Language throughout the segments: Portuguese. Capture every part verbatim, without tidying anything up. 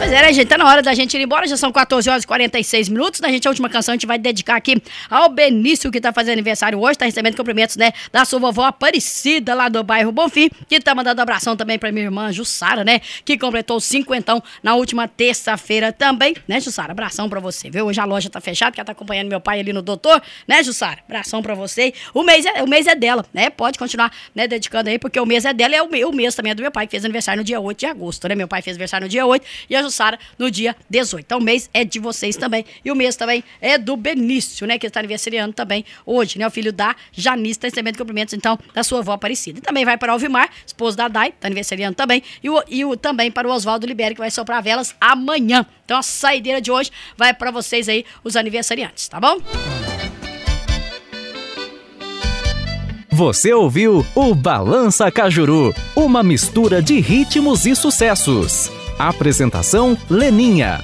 Pois é, né, gente? Tá na hora da gente ir embora. Já são quatorze horas e quarenta e seis minutos. Da gente, a última canção a gente vai dedicar aqui ao Benício, que tá fazendo aniversário hoje. Tá recebendo cumprimentos, né, da sua vovó Aparecida, lá do bairro Bonfim. Que tá mandando abração também pra minha irmã Jussara, né? Que completou cinquentão na última terça-feira também. Né, Jussara? Abração pra você, viu? Hoje a loja tá fechada, que ela tá acompanhando meu pai ali no doutor. Né, Jussara? Abração pra você. O mês é, o mês é dela, né? Pode continuar, né, dedicando aí, porque o mês é dela e é o, meu, o mês também é do meu pai, que fez aniversário no dia oito de agosto, né? Meu pai fez aniversário no dia oito e a Jussara no dia dezoito. Então o mês é de vocês também. E o mês também é do Benício, né? Que está aniversariando também hoje, né? O filho da Janice, tá recebendo cumprimentos, então, da sua avó Aparecida. E também vai para o Alvimar, esposo da Dai, tá aniversariando também. E, o, e o, também para o Oswaldo Libério, que vai soprar velas amanhã. Então a saideira de hoje vai para vocês aí, os aniversariantes, tá bom? Você ouviu o Balança Cajuru, uma mistura de ritmos e sucessos. Apresentação Leninha.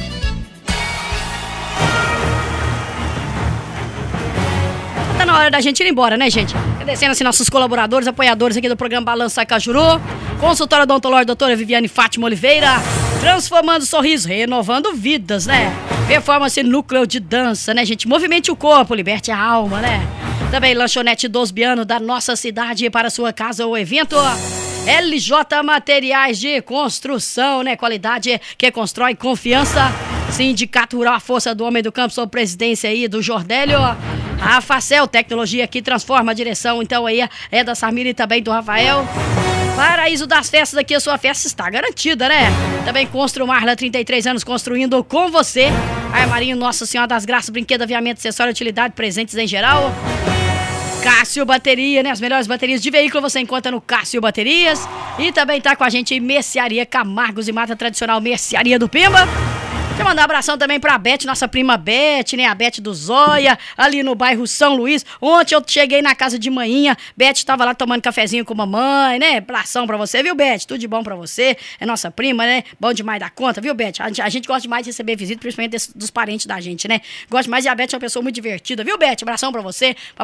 Tá na hora da gente ir embora, né, gente? Agradecendo assim nossos colaboradores, apoiadores aqui do programa Balança Cajuru. Consultória odontológica doutora Viviane Fátima Oliveira. Transformando sorrisos, renovando vidas, né? Performance Núcleo de Dança, né, gente? Movimente o corpo, liberte a alma, né? Também lanchonete Dos Biano da nossa cidade para sua casa ou evento. L J Materiais de Construção, né? Qualidade que constrói confiança. Sindicato Rural, a força do homem do campo, sob presidência aí do Jordélio. A Facel, tecnologia que transforma a direção, então aí é da Samira e também do Rafael. Paraíso das Festas, aqui a sua festa está garantida, né? Também Constru Marla, trinta e três anos, construindo com você. Armarinho Nossa Senhora das Graças, brinquedo, aviamento, acessório, utilidade, presentes em geral. Cássio Bateria, né? As melhores baterias de veículo você encontra no Cássio Baterias. E também tá com a gente Mercearia Camargos e Mata Tradicional, Mercearia do Pimba. Quero mandar um abração também pra Beth, nossa prima Beth, né? A Beth do Zóia, ali no bairro São Luís. Ontem eu cheguei na casa de manhinha, Beth tava lá tomando cafezinho com mamãe, né? Abração pra você, viu, Beth? Tudo de bom pra você. É nossa prima, né? Bom demais da conta, viu, Beth? A gente, a gente gosta demais de receber visita, principalmente desse, dos parentes da gente, né? Gosta mais de a Beth, é uma pessoa muito divertida, viu, Beth? Abração pra você.